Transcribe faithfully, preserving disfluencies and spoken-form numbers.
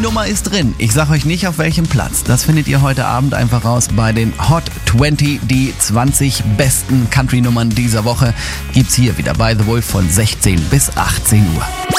Nummer ist drin. Ich sag euch nicht auf welchem Platz. Das findet ihr heute Abend einfach raus bei den Hot zwanzig. Die zwanzig besten Country-Nummern dieser Woche gibt's hier wieder bei The Wolf von sechzehn bis achtzehn Uhr.